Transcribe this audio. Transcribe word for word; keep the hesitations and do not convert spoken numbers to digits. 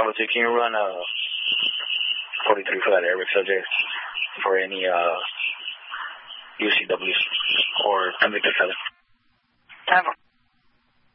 Bravo two, can you run uh, forty-three for that Arabic subject for any uh, U C W or Invictus seven? Bravo.